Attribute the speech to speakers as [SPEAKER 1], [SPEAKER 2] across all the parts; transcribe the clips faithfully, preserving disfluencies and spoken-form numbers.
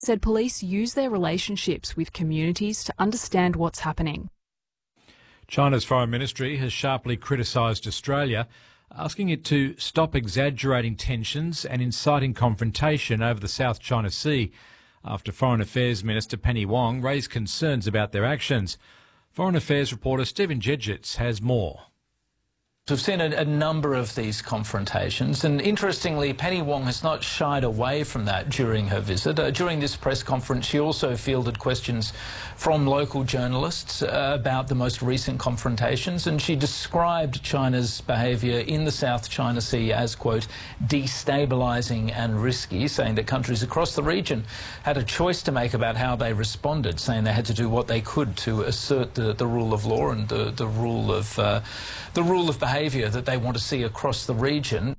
[SPEAKER 1] said police use their relationships with communities to understand what's happening.
[SPEAKER 2] China's foreign ministry has sharply criticised Australia, asking it to stop exaggerating tensions and inciting confrontation over the South China Sea after Foreign Affairs Minister Penny Wong raised concerns about their actions. Foreign Affairs reporter Stephen Jedgets has more.
[SPEAKER 3] We've seen a, a number of these confrontations, and interestingly, Penny Wong has not shied away from that during her visit. Uh, during this press conference, she also fielded questions from local journalists uh, about the most recent confrontations, and she described China's behaviour in the South China Sea as, quote, destabilising and risky, saying that countries across the region had a choice to make about how they responded, saying they had to do what they could to assert the, the rule of law and the, the rule of uh, the rule of behaviour that they want to see across the region.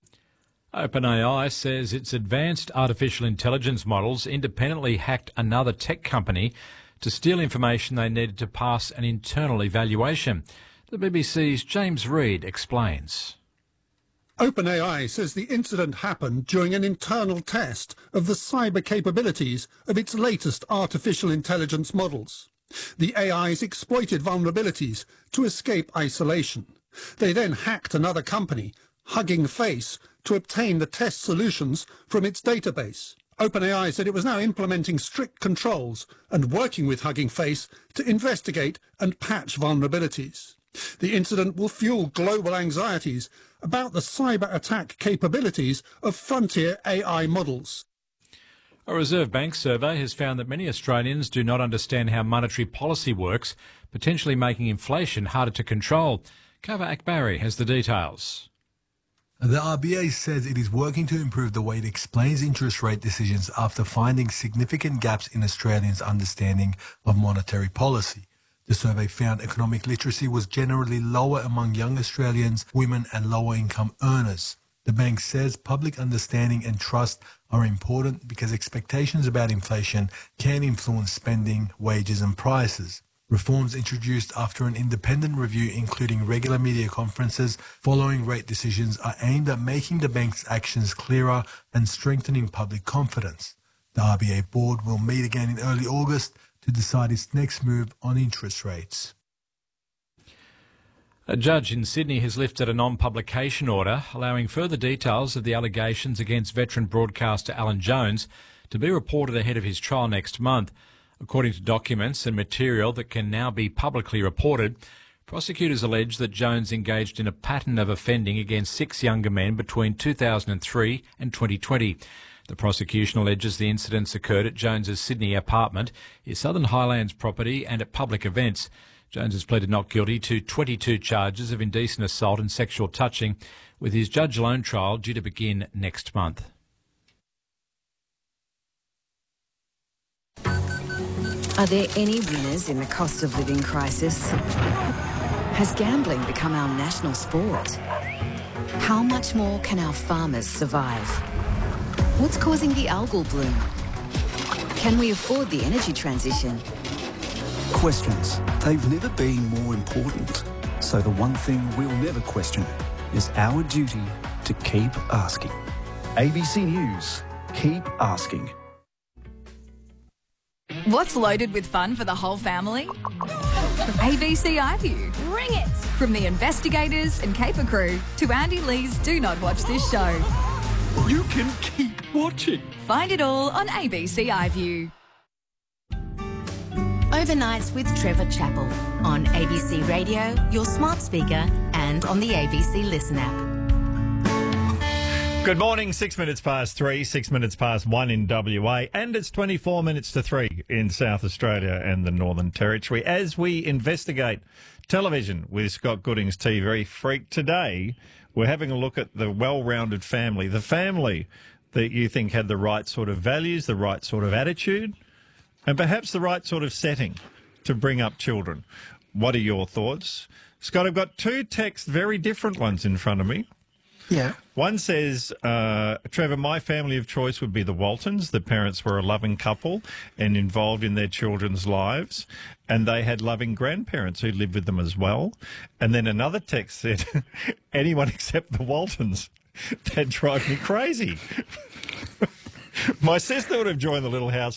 [SPEAKER 2] OpenAI says its advanced artificial intelligence models independently hacked another tech company to steal information they needed to pass an internal evaluation. The B B C's James Reid explains.
[SPEAKER 4] OpenAI says the incident happened during an internal test of the cyber capabilities of its latest artificial intelligence models. The A Is exploited vulnerabilities to escape isolation. They then hacked another company, Hugging Face, to obtain the test solutions from its database. OpenAI said it was now implementing strict controls and working with Hugging Face to investigate and patch vulnerabilities. The incident will fuel global anxieties about the cyber attack capabilities of frontier A I models.
[SPEAKER 2] A Reserve Bank survey has found that many Australians do not understand how monetary policy works, potentially making inflation harder to control. Kava Akbari has the details.
[SPEAKER 5] The R B A says it is working to improve the way it explains interest rate decisions after finding significant gaps in Australians' understanding of monetary policy. The survey found economic literacy was generally lower among young Australians, women and lower income earners. The bank says public understanding and trust are important because expectations about inflation can influence spending, wages and prices. Reforms introduced after an independent review, including regular media conferences following rate decisions, are aimed at making the bank's actions clearer and strengthening public confidence. The R B A board will meet again in early August to decide its next move on interest rates.
[SPEAKER 2] A judge in Sydney has lifted a non-publication order allowing further details of the allegations against veteran broadcaster Alan Jones to be reported ahead of his trial next month. According to documents and material that can now be publicly reported, prosecutors allege that Jones engaged in a pattern of offending against six younger men between two thousand three and twenty twenty. The prosecution alleges the incidents occurred at Jones's Sydney apartment, his Southern Highlands property and at public events. Jones has pleaded not guilty to twenty-two charges of indecent assault and sexual touching, with his judge-alone trial due to begin next month.
[SPEAKER 6] Are there any winners in the cost of living crisis? Has gambling become our national sport? How much more can our farmers survive? What's causing the algal bloom? Can we afford the energy transition?
[SPEAKER 7] Questions. They've never been more important. So the one thing we'll never question is our duty to keep asking. A B C News. Keep asking.
[SPEAKER 8] What's loaded with fun for the whole family? A B C iView. Bring it! From the investigators and caper crew to Andy Lee's Do Not Watch This Show.
[SPEAKER 7] You can keep watching.
[SPEAKER 8] Find it all on A B C iView.
[SPEAKER 9] Overnights with Trevor Chappell on A B C Radio, your smart speaker and on the A B C Listen app.
[SPEAKER 10] Good morning, six minutes past three, six minutes past one in W A, and it's twenty-four minutes to three in South Australia and the Northern Territory. As we investigate television with Scott Gooding's T V Freak today, we're having a look at the well-rounded family, the family that you think had the right sort of values, the right sort of attitude, and perhaps the right sort of setting to bring up children. What are your thoughts? Scott, I've got two texts, very different ones in front of me.
[SPEAKER 11] Yeah.
[SPEAKER 10] One says, uh, Trevor, my family of choice would be the Waltons. The parents were a loving couple and involved in their children's lives, and they had loving grandparents who lived with them as well. And then another text said, anyone except the Waltons. That drive me crazy. My sister would have joined the Little House